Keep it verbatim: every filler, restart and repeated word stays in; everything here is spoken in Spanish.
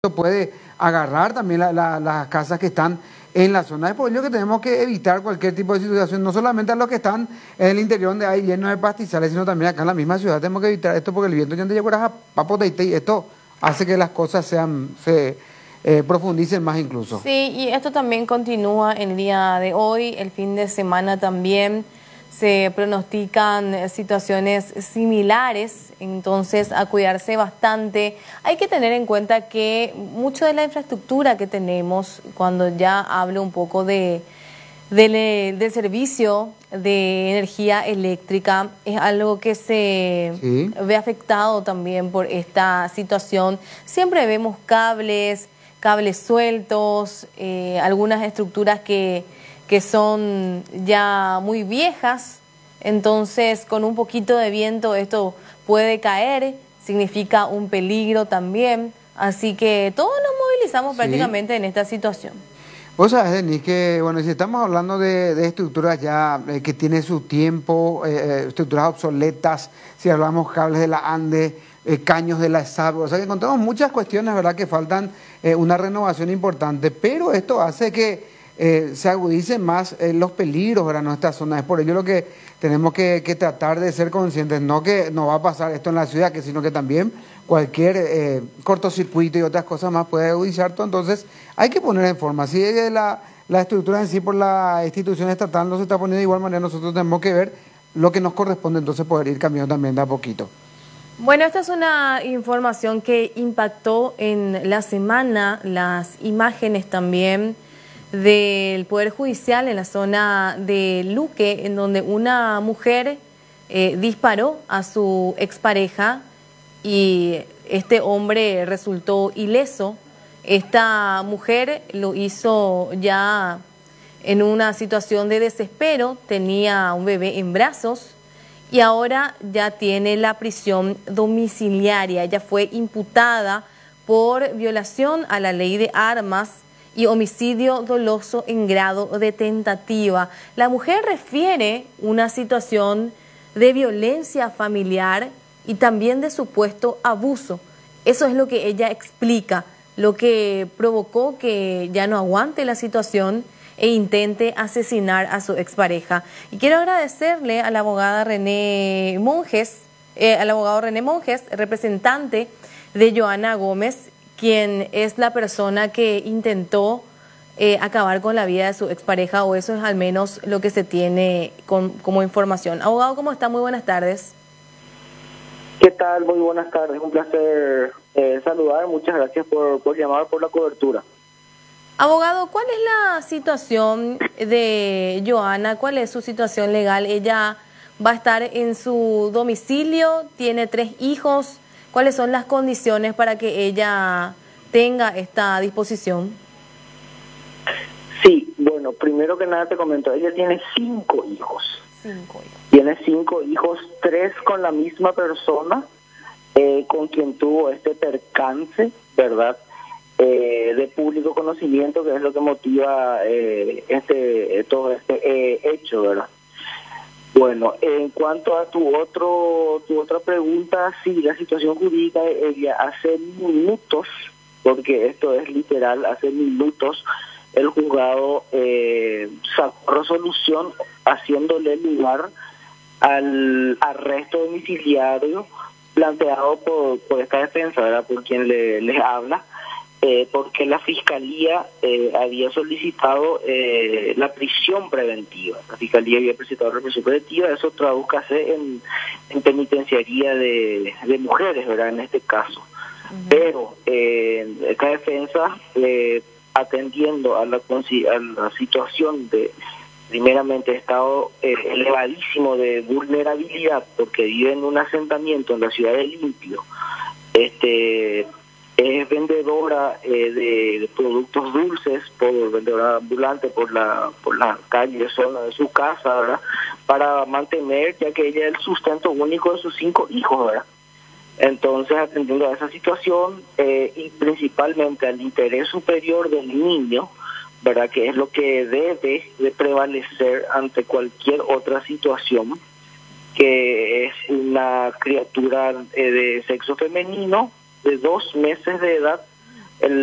puede agarrar también la- la- las casas que están en la zona. Es por ello que tenemos que evitar cualquier tipo de situación, no solamente a los que están en el interior donde hay llenos de pastizales, sino también acá en la misma ciudad. Tenemos que evitar esto porque el viento ya llega a papoteite y esto hace que las cosas sean se eh, profundicen más incluso. Sí, y esto también continúa el día de hoy, el fin de semana también se pronostican eh, situaciones similares, entonces a cuidarse bastante. Hay que tener en cuenta que mucho de la infraestructura que tenemos, cuando ya hablo un poco de, del, eh, del servicio de energía eléctrica, es algo que se Sí. ve afectado también por esta situación. Siempre vemos cables, cables sueltos, eh, algunas estructuras que que son ya muy viejas, entonces con un poquito de viento esto puede caer, significa un peligro también, así que todos nos movilizamos Sí. prácticamente en esta situación. Vos sabés, Denis, que bueno, si estamos hablando de, de estructuras ya eh, que tienen su tiempo, eh, eh, estructuras obsoletas, si hablamos cables de la ANDE, eh, caños de la E S A B, o sea que encontramos muchas cuestiones, ¿verdad?, que faltan eh, una renovación importante, pero esto hace que eh, se agudicen más eh, los peligros, ¿verdad?, en nuestra zona. Es por ello lo que tenemos que, que tratar de ser conscientes, no que no va a pasar esto en la ciudad, que sino que también cualquier eh, cortocircuito y otras cosas más puede agudizar todo. Entonces hay que poner en forma. Si la, la estructura en sí por la institución estatal no se está poniendo de igual manera, nosotros tenemos que ver lo que nos corresponde, entonces poder ir cambiando también de a poquito. Bueno, esta es una información que impactó en la semana, las imágenes también del Poder Judicial en la zona de Luque, en donde una mujer eh, disparó a su expareja y este hombre resultó ileso. Esta mujer lo hizo ya en una situación de desespero, tenía un bebé en brazos y ahora ya tiene la prisión domiciliaria. Ella fue imputada por violación a la ley de armas y homicidio doloso en grado de tentativa. La mujer refiere una situación de violencia familiar y también de supuesto abuso. Eso es lo que ella explica, lo que provocó que ya no aguante la situación e intente asesinar a su expareja. Y quiero agradecerle a la abogada René Monjes, eh, al abogado René Monjes, representante de Joana Gómez, quien es la persona que intentó eh, acabar con la vida de su expareja, o eso es al menos lo que se tiene con, como información. Abogado, ¿cómo está? Muy buenas tardes. ¿Qué tal? Muy buenas tardes. Un placer eh, saludar. Muchas gracias por, por llamar, por la cobertura. Abogado, ¿cuál es la situación de Joana? ¿Cuál es su situación legal? Ella va a estar en su domicilio, tiene tres hijos. ¿Cuáles son las condiciones para que ella tenga esta disposición? Sí, bueno, primero que nada te comento, ella tiene cinco hijos. Cinco hijos. Tiene cinco hijos, tres con la misma persona, eh, con quien tuvo este percance, ¿verdad?, eh, de público conocimiento, que es lo que motiva eh, este todo este eh, hecho, ¿verdad? Bueno, en cuanto a tu otro tu otra pregunta, sí, la situación jurídica, ella hace minutos, porque esto es literal, hace minutos el juzgado eh, sacó resolución haciéndole lugar al arresto domiciliario planteado por, por esta defensa, ¿verdad?, por quien le, les habla, eh, porque la fiscalía eh, había solicitado eh, la prisión preventiva. La fiscalía había presentado la prisión preventiva, eso tradúzcase en, en penitenciaría de, de mujeres, ¿verdad?, en este caso. Uh-huh. Pero eh, esta defensa, eh, atendiendo a la, a la situación de, primeramente, estado eh, elevadísimo de vulnerabilidad, porque vive en un asentamiento en la ciudad de Limpio, este es vendedora eh, de, de productos dulces, por vendedora ambulante por la por la calle, zona de su casa, ¿verdad?, para mantener, ya que ella es el sustento único de sus cinco hijos, ¿verdad? Entonces, atendiendo a esa situación eh, y principalmente al interés superior del niño, ¿verdad?, que es lo que debe de prevalecer ante cualquier otra situación, que es una criatura eh, de sexo femenino de dos meses de edad